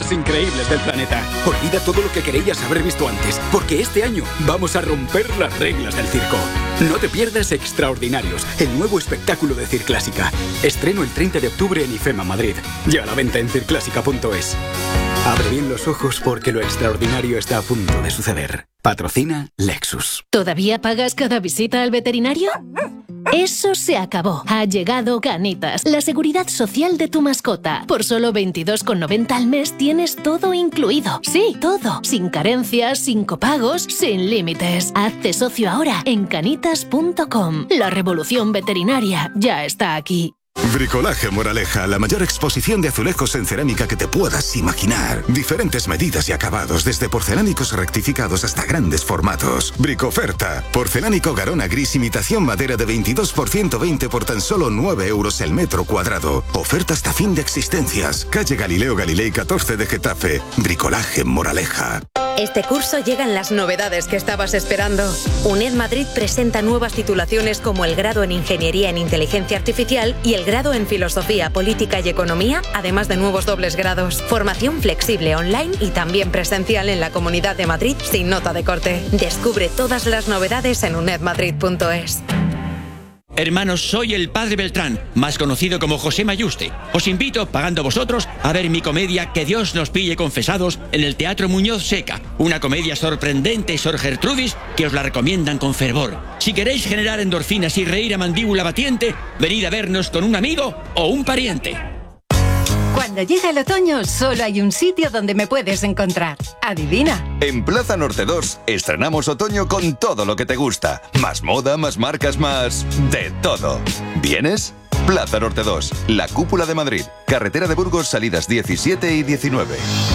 más increíbles del planeta. Olvida todo lo que creías haber visto antes, porque este año vamos a romper las reglas del circo. No te pierdas Extraordinarios, el nuevo espectáculo de Circlásica. Estreno el 30 de octubre en IFEMA Madrid. Ya a la venta en circlásica.es. Abre bien los ojos porque lo extraordinario está a punto de suceder. Patrocina Lexus. ¿Todavía pagas cada visita al veterinario? Eso se acabó. Ha llegado Canitas, la seguridad social de tu mascota. Por solo 22,90 al mes tienes todo incluido. Sí, todo. Sin carencias, sin copagos, sin límites. Hazte socio ahora en canitas.com. La revolución veterinaria ya está aquí. Bricolaje Moraleja, la mayor exposición de azulejos en cerámica que te puedas imaginar. Diferentes medidas y acabados, desde porcelánicos rectificados hasta grandes formatos. Bricoferta, porcelánico Garona gris imitación madera de 22 por 120 por tan solo 9 euros el metro cuadrado. Oferta hasta fin de existencias. Calle Galileo Galilei 14 de Getafe. Bricolaje Moraleja. Este curso llegan las novedades que estabas esperando. UNED Madrid presenta nuevas titulaciones como el grado en Ingeniería en Inteligencia Artificial y el grado en Filosofía, Política y Economía, además de nuevos dobles grados. Formación flexible online y también presencial en la Comunidad de Madrid sin nota de corte. Descubre todas las novedades en unedmadrid.es. Hermanos, soy el Padre Beltrán, más conocido como José Mayuste. Os invito, pagando vosotros, a ver mi comedia Que Dios nos pille confesados en el Teatro Muñoz Seca. Una comedia sorprendente, Sor Gertrudis, que os la recomiendan con fervor. Si queréis generar endorfinas y reír a mandíbula batiente, venid a vernos con un amigo o un pariente. Cuando llega el otoño, solo hay un sitio donde me puedes encontrar. Adivina. En Plaza Norte 2 estrenamos otoño con todo lo que te gusta. Más moda, más marcas, más... de todo. ¿Vienes? Plaza Norte 2, la cúpula de Madrid. Carretera de Burgos, salidas 17 y 19.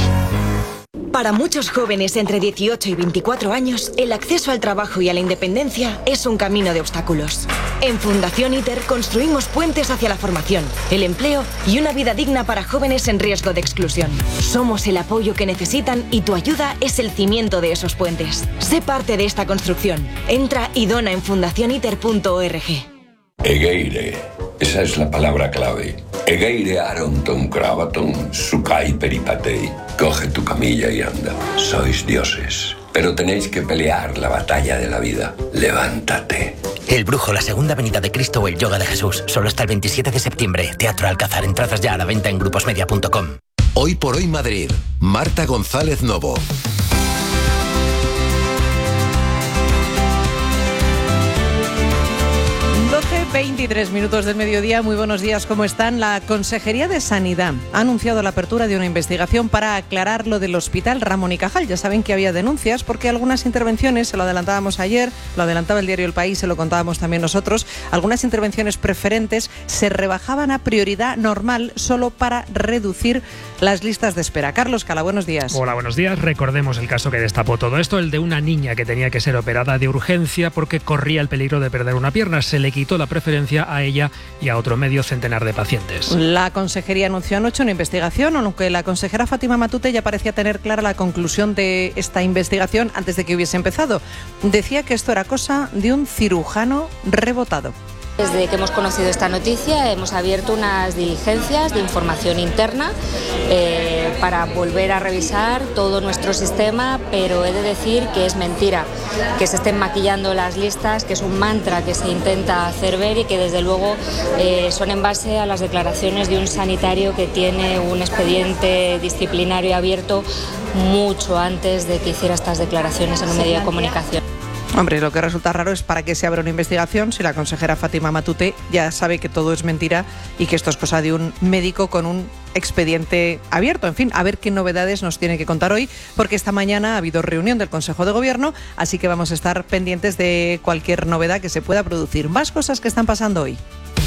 Para muchos jóvenes entre 18 y 24 años, el acceso al trabajo y a la independencia es un camino de obstáculos. En Fundación ITER construimos puentes hacia la formación, el empleo y una vida digna para jóvenes en riesgo de exclusión. Somos el apoyo que necesitan y tu ayuda es el cimiento de esos puentes. Sé parte de esta construcción. Entra y dona en fundacioniter.org. Egeire, esa es la palabra clave. Egeire Aronton Cravaton Sukai Peripatei. Coge tu camilla y anda. Sois dioses, pero tenéis que pelear la batalla de la vida. Levántate. El Brujo, la segunda venida de Cristo o el Yoga de Jesús. Solo hasta el 27 de septiembre. Teatro Alcázar. Entradas ya a la venta en gruposmedia.com. Hoy por hoy Madrid. Marta González Novo. 23 minutos del mediodía, muy buenos días, ¿cómo están? La Consejería de Sanidad ha anunciado la apertura de una investigación para aclarar lo del Hospital Ramón y Cajal. Ya saben que había denuncias porque algunas intervenciones, se lo adelantábamos ayer, lo adelantaba el diario El País, se lo contábamos también nosotros, algunas intervenciones preferentes se rebajaban a prioridad normal solo para reducir las listas de espera. Carlos Cala, buenos días. Hola, buenos días. Recordemos el caso que destapó todo esto, el de una niña que tenía que ser operada de urgencia porque corría el peligro de perder una pierna. Se le quitó la preferencia a ella y a otro medio centenar de pacientes. La Consejería anunció anoche una investigación, aunque la consejera Fátima Matute ya parecía tener clara la conclusión de esta investigación antes de que hubiese empezado. Decía que esto era cosa de un cirujano rebotado. Desde que hemos conocido esta noticia hemos abierto unas diligencias de información interna para volver a revisar todo nuestro sistema, pero he de decir que es mentira que se estén maquillando las listas, que es un mantra que se intenta hacer ver y que desde luego son en base a las declaraciones de un sanitario que tiene un expediente disciplinario abierto mucho antes de que hiciera estas declaraciones en un medio de comunicación. Hombre, lo que resulta raro es para qué se abre una investigación si la consejera Fátima Matute ya sabe que todo es mentira y que esto es cosa de un médico con un expediente abierto. En fin, a ver qué novedades nos tiene que contar hoy, porque esta mañana ha habido reunión del Consejo de Gobierno, así que vamos a estar pendientes de cualquier novedad que se pueda producir. Más cosas que están pasando hoy.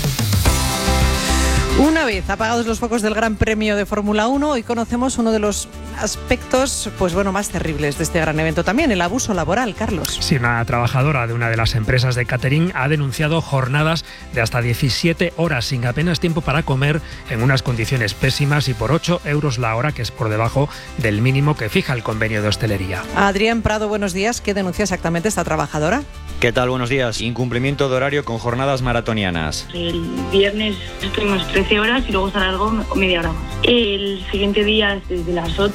Una vez apagados los focos del Gran Premio de Fórmula 1, hoy conocemos uno de los aspectos más terribles de este gran evento también, el abuso laboral, Carlos. Sí, una trabajadora de una de las empresas de catering ha denunciado jornadas de hasta 17 horas sin apenas tiempo para comer en unas condiciones pésimas y por 8 euros la hora, que es por debajo del mínimo que fija el convenio de hostelería. Adrián Prado, buenos días. ¿Qué denuncia exactamente esta trabajadora? ¿Qué tal? Buenos días. Incumplimiento de horario con jornadas maratonianas. El viernes estuvimos 13 horas y luego se alargó media hora más. El siguiente día desde las 8